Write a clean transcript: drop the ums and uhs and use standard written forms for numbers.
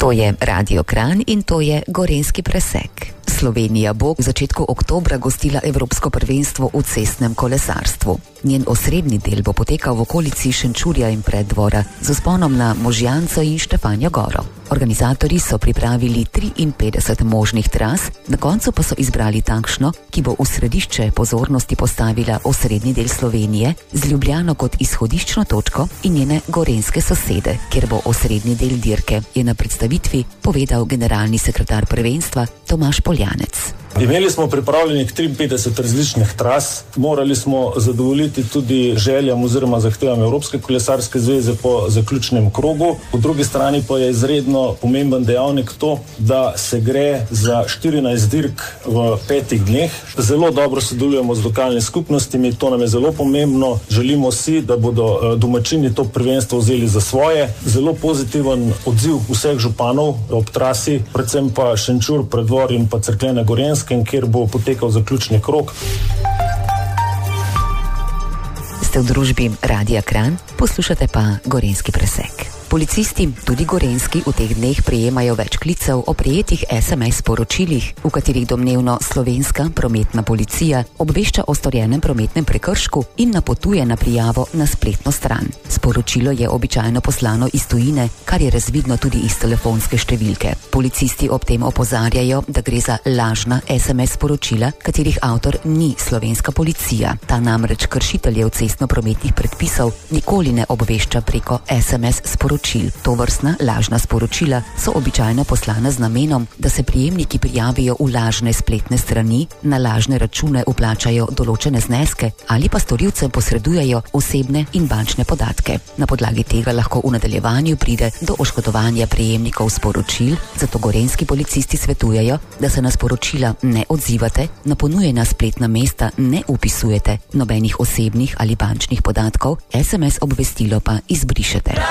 To je Radio Kranj in to je Gorenjski presek. Slovenija bo v začetku oktobra gostila Evropsko prvenstvo v cestnem kolesarstvu. Njen osrednji del bo potekal v okolici Šenčurja in Preddvora z vzponom na Možjanco in Štefanjo Goro. Organizatorji so pripravili 53 možnih tras, na koncu pa so izbrali takšno, ki bo v središče pozornosti postavila osrednji del Slovenije z Ljubljano kot izhodiščno točko in njene gorenjske sosede, kjer bo osrednji del dirke, je na predstavitvi povedal generalni sekretar prvenstva Tomaž Poljanec. Imeli smo pripravljenih 53 različnih tras, morali smo zadovoljiti tudi željam oziroma zahtevam Evropske kolesarske zveze po zaključnem krogu. Po drugi strani pa je izredno pomemben dejavnik to, da se gre za 14 dirk v 5 dneh. Zelo dobro sodelujemo z lokalnimi skupnostmi, to nam je zelo pomembno. Želimo si, da bodo domačini to prvenstvo vzeli za svoje. Zelo pozitiven odziv vseh županov ob trasi, predvsem pa Šenčur, Preddvor in pa Cerklje na Gorenjskem, kjer bo potekal zaključni krog. Ste v družbi Radia Kranj, poslušate pa Gorenjski presek. Policisti, tudi gorenjski, v teh dneh prejemajo več klicev o prejetih SMS sporočilih, v katerih domnevno slovenska prometna policija obvešča o storjenem prometnem prekršku in napotuje na prijavo na spletno stran. Sporočilo je običajno poslano iz tujine, kar je razvidno tudi iz telefonske številke. Policisti ob tem opozarjajo, da gre za lažna SMS sporočila, katerih avtor ni slovenska policija. Ta namreč kršiteljev cestno-prometnih predpisov nikoli ne obvešča preko SMS sporočil. Tovrstna lažna sporočila so običajno poslana z namenom, da se prejemniki prijavijo v lažne spletne strani, na lažne račune vplačajo določene zneske ali pa storilcem posredujejo osebne in bančne podatke. Na podlagi tega lahko v nadaljevanju pride do oškodovanja prejemnikov sporočil, zato gorenjski policisti svetujejo, da se na sporočila ne odzivate, na ponujena spletna mesta ne vpisujete nobenih osebnih ali bančnih podatkov, SMS obvestilo pa izbrišete.